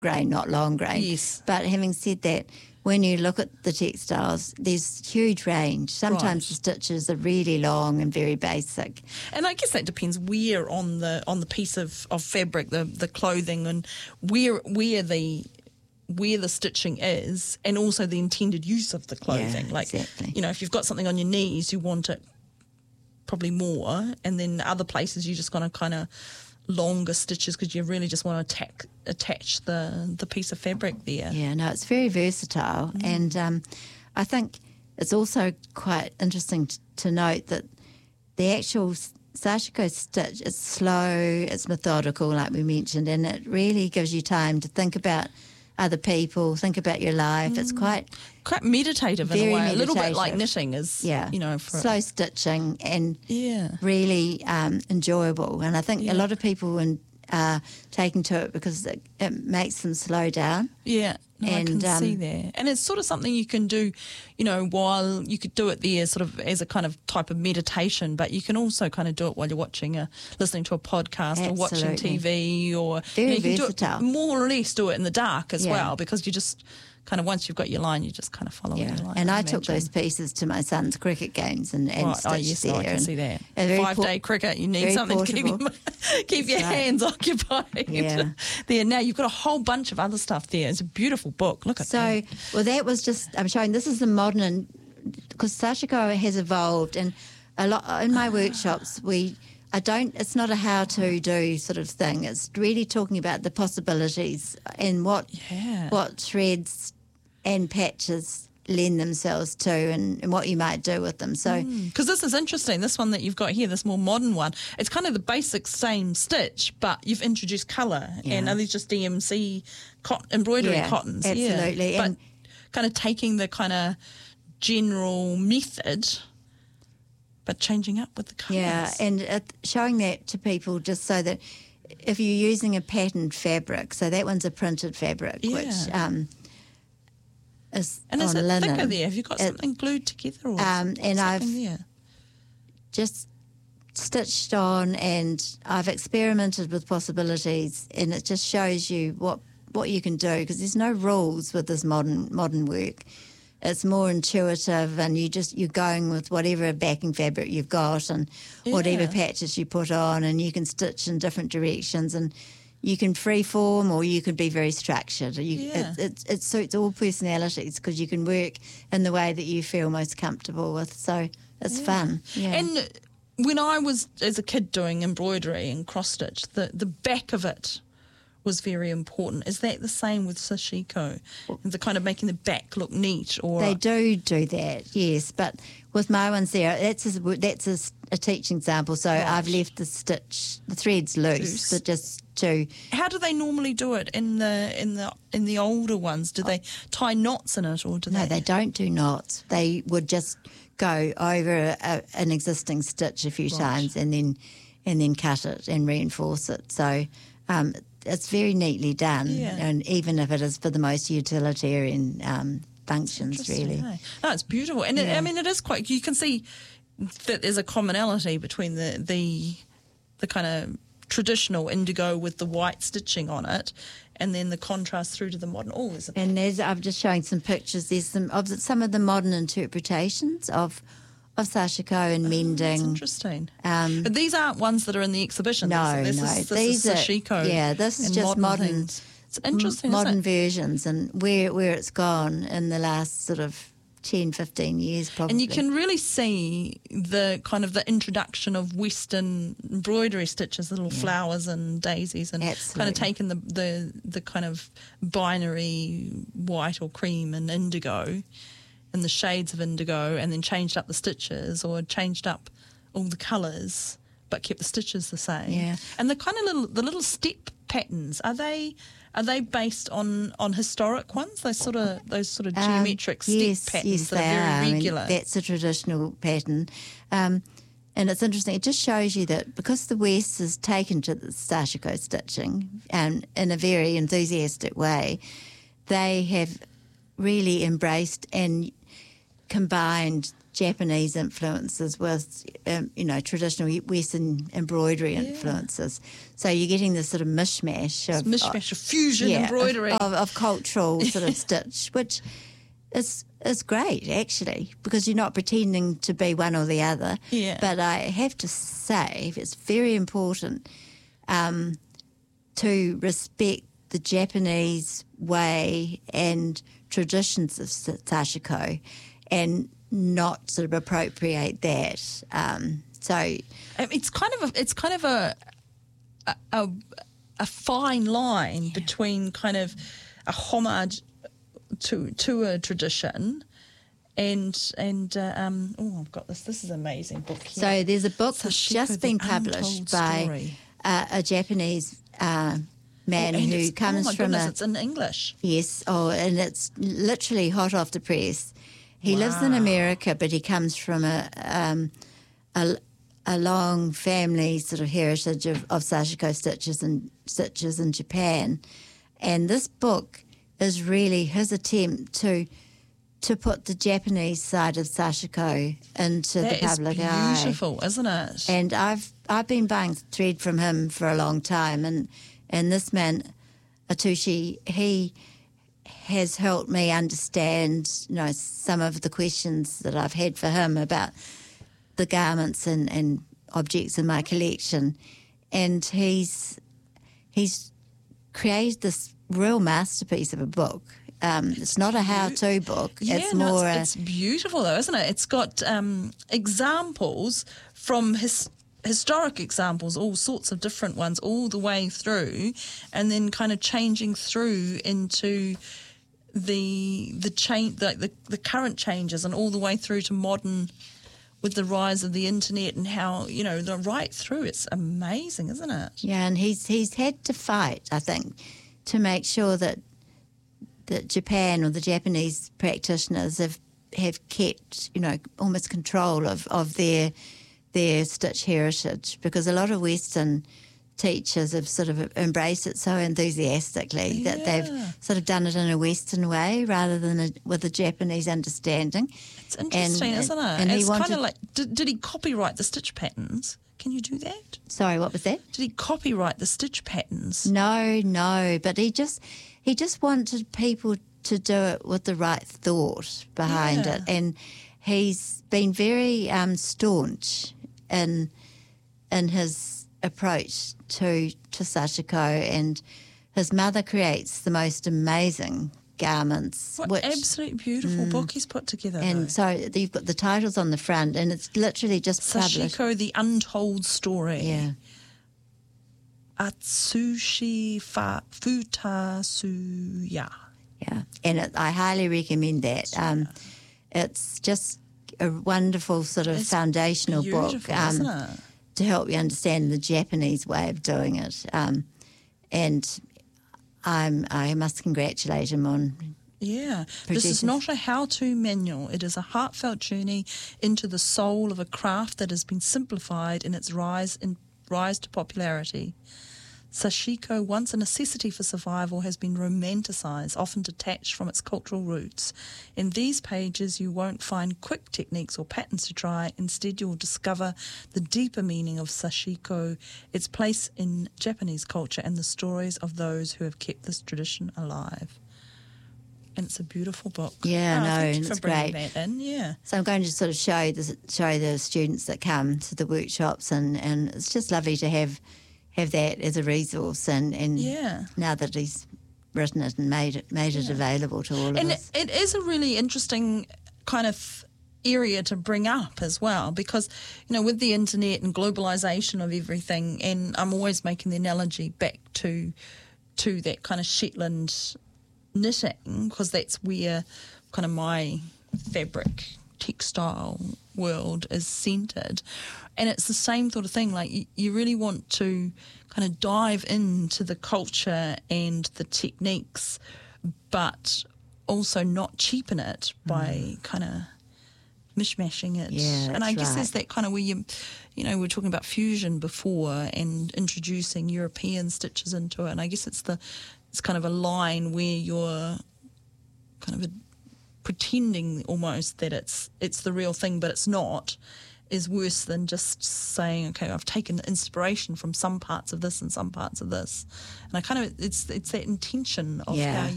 grain, not long grain. Yes. But having said that, when you look at the textiles, there's huge range. Sometimes the stitches are really long and very basic. And I guess that depends where on the piece of fabric, the clothing, and where the stitching is, and also the intended use of the clothing. Yeah, like, exactly. you know, if you've got something on your knees, you want it probably more, and then other places you just want to kind of longer stitches because you really just want to attach the piece of fabric there. Yeah, no, it's very versatile. And I think it's also quite interesting to note that the actual sashiko stitch is slow, it's methodical, like we mentioned, and it really gives you time to think about other people, think about your life. It's quite meditative in a way, a little bit like knitting is, yeah, you know, slow stitching and yeah, really enjoyable. And I think a lot of people are taking to it because it makes them slow down. Yeah, no, I can see that. And it's sort of something you can do, you know, while you could do it there sort of as a kind of type of meditation, but you can also kind of do it while you're listening to a podcast or watching TV, or very you can versatile. Do it, more or less do it in the dark as well, because you just kind of, once you've got your line, you just kind of follow your line. And I took those pieces to my son's cricket games and stitched there. I can see that. 5-day cricket, you need something portable. to keep your hands occupied. Yeah. There, now you've got a whole bunch of other stuff there. It's a beautiful book. Look at that. Well, that was just, I'm showing, this is the modern, because sashiko has evolved, and a lot in my workshops, it's not a how-to do sort of thing. It's really talking about the possibilities and what threads and patches lend themselves to, and what you might do with them. So, because this is interesting, this one that you've got here, this more modern one, it's kind of the basic same stitch, but you've introduced colour. And are these just DMC embroidery cottons? Absolutely. But kind of taking the kind of general method, but changing up with the colours. Yeah, and showing that to people just so that if you're using a patterned fabric, so that one's a printed fabric, which is and is on it linen. thicker there? Have you got something glued together? Or and I've just stitched on, and I've experimented with possibilities, and it just shows you what you can do, because there's no rules with this modern work. It's more intuitive, and you're going with whatever backing fabric you've got and whatever patches you put on, and you can stitch in different directions, and you can freeform or you can be very structured. It suits all personalities, because you can work in the way that you feel most comfortable with. So it's fun. Yeah. And when I was, as a kid, doing embroidery and cross-stitch, the back of it was very important. Is that the same with sashiko? The kind of making the back look neat? Or they do that, yes. But with my ones there, that's a teaching example. So I've left the threads loose, but just to. How do they normally do it in the older ones? Do they tie knots in it, or do they? No, they don't do knots. They would just go over an existing stitch a few times and then cut it and reinforce it. So. It's very neatly done, and even if it is for the most utilitarian functions, really. No, it's beautiful, and I mean, it is quite. You can see that there's a commonality between the kind of traditional indigo with the white stitching on it, and then the contrast through to the modern. And I'm just showing some pictures. There's some of the modern interpretations of sashiko and mending. That's interesting. But these aren't ones that are in the exhibition. No, this is sashiko. Yeah, this is just modern. It's interesting, modern versions, and where it's gone in the last sort of 10, 15 years probably. And you can really see the kind of the introduction of Western embroidery stitches, the little flowers and daisies, and kind of taking the kind of binary white or cream and indigo, and the shades of indigo, and then changed up the stitches or changed up all the colours, but kept the stitches the same. Yeah. And the kind of little step patterns, are they based on historic ones? Those sort of geometric step patterns that are very regular. That's a traditional pattern. And it's interesting. It just shows you that because the West has taken to the sashiko stitching in a very enthusiastic way, they have really embraced and combined Japanese influences with, traditional Western embroidery influences. So you're getting this sort of mishmash of fusion embroidery. Of cultural sort of stitch, which is great, actually, because you're not pretending to be one or the other. Yeah. But I have to say, it's very important to respect the Japanese way and traditions of sashiko and not sort of appropriate that. So it's kind of a fine line between kind of a homage to a tradition and I've got this. This is an amazing book here. So there's a book Sashiko, that's just been published by a Japanese man who comes from it's in English. Yes, and it's literally hot off the press. He lives in America, but he comes from a long family sort of heritage of sashiko stitches in Japan. And this book is really his attempt to put the Japanese side of sashiko into the public eye. That is beautiful, isn't it? And I've been buying thread from him for a long time, and this man, Atushi, he has helped me understand, some of the questions that I've had for him about the garments and objects in my collection. And he's created this real masterpiece of a book. It's not a how-to book. Yeah, it's beautiful though, isn't it? It's got examples from historic examples, all sorts of different ones, all the way through, and then kind of changing through into the change, like the current changes, and all the way through to modern, with the rise of the internet and how the right through. It's amazing, isn't it? Yeah, and he's had to fight, I think, to make sure that Japan or the Japanese practitioners have kept almost control of their stitch heritage, because a lot of Western teachers have sort of embraced it so enthusiastically that they've sort of done it in a Western way rather than with a Japanese understanding. It's interesting, isn't it? And it's kind of like, did he copyright the stitch patterns? Can you do that? Sorry, what was that? Did he copyright the stitch patterns? No, but he just wanted people to do it with the right thought behind it, and he's been very staunch in his approach to sashiko, and his mother creates the most amazing garments. What absolutely beautiful book he's put together. And so you've got the titles on the front, and it's literally just Sashiko, published. The Untold Story. Yeah. Atsushi Futasuya. Yeah, and I highly recommend that. It's just a wonderful sort of foundational book isn't it? to help you understand the Japanese way of doing it. And I must congratulate him on. Yeah, this is not a how-to manual. It is a heartfelt journey into the soul of a craft that has been simplified in its rise to popularity. Sashiko, once a necessity for survival, has been romanticised, often detached from its cultural roots. In these pages, you won't find quick techniques or patterns to try. Instead, you'll discover the deeper meaning of sashiko, its place in Japanese culture, and the stories of those who have kept this tradition alive. And it's a beautiful book. Yeah, thank you for it's bringing great. that in. Yeah. So I'm going to sort of show the students that come to the workshops, and it's just lovely to have that as a resource, and now that he's written it and made it available to all of us. And it is a really interesting kind of area to bring up as well, because with the internet and globalization of everything, and I'm always making the analogy back to that kind of Shetland knitting, because that's where kind of my fabric textile world is centered. And it's the same sort of thing, like you really want to kind of dive into the culture and the techniques, but also not cheapen it by kind of mishmashing it. Yeah, and I guess right. there's that kind of where we were talking about fusion before and introducing European stitches into it. And I guess it's kind of a line where you're kind of pretending almost that it's the real thing, but it's not, is worse than just saying, okay, I've taken inspiration from some parts of this and some parts of this. And I kind of, it's that intention of how